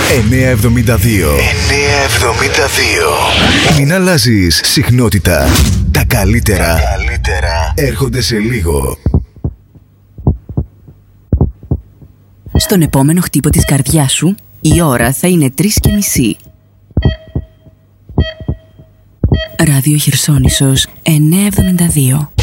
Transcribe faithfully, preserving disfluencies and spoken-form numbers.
εννιακόσια εβδομήντα δύο. εννιακόσια εβδομήντα δύο. Μην αλλάζεις συχνότητα. Τα καλύτερα, Τα καλύτερα έρχονται σε λίγο. Στον επόμενο χτύπο της καρδιάς σου, η ώρα θα είναι τρεις και μισή. Ράδιο Χερσόνησος εννιακόσια εβδομήντα δύο.